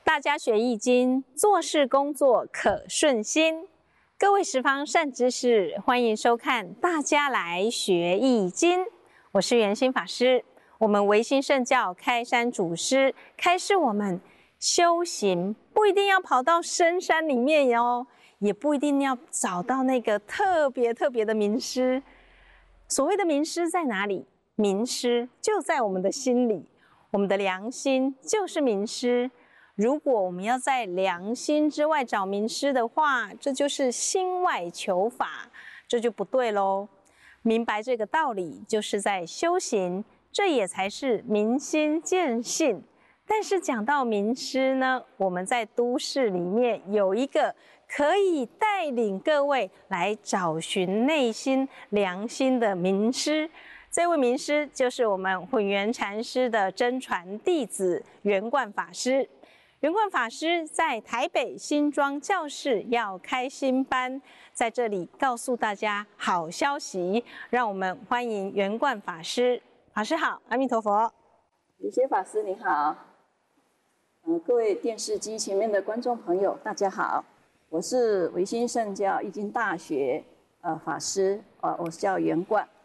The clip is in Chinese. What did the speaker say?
大家学易经，做事工作可顺心。各位十方善知识，欢迎收看《大家来学易经》，我是圆心法师。我们唯心圣教开山祖师开示我们，修行不一定要跑到深山里面哟，也不一定要找到那个特别的名师。所谓的名师在哪里？名师就在我们的心里，我们的良心就是名师。如果我们要在良心之外找名师的话，这就是心外求法，这就不对咯。明白这个道理，就是在修行，这也才是明心见性。但是讲到名师呢，我们在都市里面有一个可以带领各位来找寻内心良心的名师。这位名师就是我们混元禅师的真传弟子圆灌法师。圆灌法师在台北新庄教室要开新班，在这里告诉大家好消息，让我们欢迎圆灌法师。法师好，阿弥陀佛。 有些法师你好，各位电视机前面的观众朋友，大家好，我是唯心圣教易经大学法师，我是叫圆灌。